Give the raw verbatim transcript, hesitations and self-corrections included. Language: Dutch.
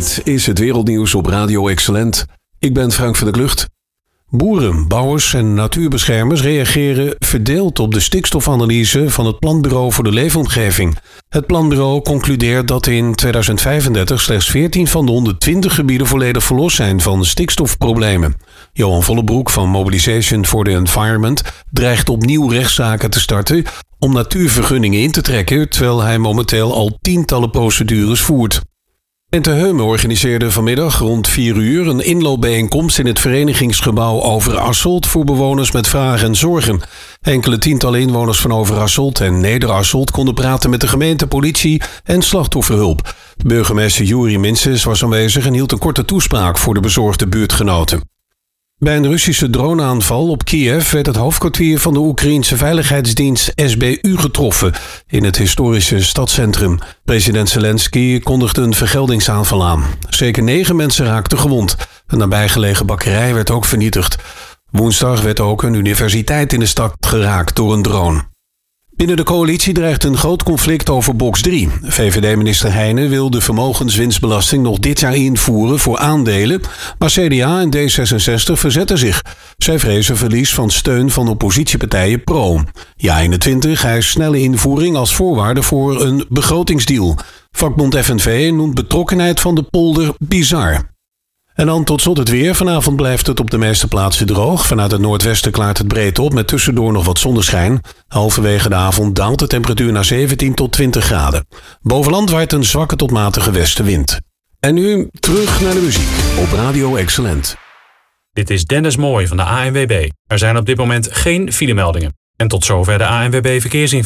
Dit is het wereldnieuws op Radio Excellent. Ik ben Frank van der Klucht. Boeren, bouwers en natuurbeschermers reageren verdeeld op de stikstofanalyse van het Planbureau voor de Leefomgeving. Het Planbureau concludeert dat in tweeduizend vijfendertig slechts veertien van de honderdtwintig gebieden volledig verlost zijn van stikstofproblemen. Johan Vollebroek van Mobilisation for the Environment dreigt opnieuw rechtszaken te starten om natuurvergunningen in te trekken, terwijl hij momenteel al tientallen procedures voert. En Terheumen organiseerde vanmiddag rond vier uur een inloopbijeenkomst in het verenigingsgebouw Overasselt voor bewoners met vragen en zorgen. Enkele tientallen inwoners van Overasselt en Nederasselt konden praten met de gemeente, politie en slachtofferhulp. Burgemeester Juri Minses was aanwezig en hield een korte toespraak voor de bezorgde buurtgenoten. Bij een Russische droneaanval op Kiev werd het hoofdkwartier van de Oekraïense veiligheidsdienst S B U getroffen in het historische stadscentrum. President Zelensky kondigde een vergeldingsaanval aan. Zeker negen mensen raakten gewond. Een nabijgelegen bakkerij werd ook vernietigd. Woensdag werd ook een universiteit in de stad geraakt door een drone. Binnen de coalitie dreigt een groot conflict over box drie. V V D-minister Heijnen wil de vermogenswinstbelasting nog dit jaar invoeren voor aandelen, maar C D A en D zesenzestig verzetten zich. Zij vrezen verlies van steun van oppositiepartijen Pro. Ja eenentwintig eist snelle invoering als voorwaarde voor een begrotingsdeal. Vakbond F N V noemt betrokkenheid van de polder bizar. En dan tot slot het weer. Vanavond blijft het op de meeste plaatsen droog. Vanuit het noordwesten klaart het breed op met tussendoor nog wat zonneschijn. Halverwege de avond daalt de temperatuur naar zeventien tot twintig graden. Bovenland waait een zwakke tot matige westenwind. En nu terug naar de muziek op Radio Excellent. Dit is Dennis Mooij van de A N W B. Er zijn op dit moment geen filemeldingen. En tot zover de A N W B verkeersinformatie.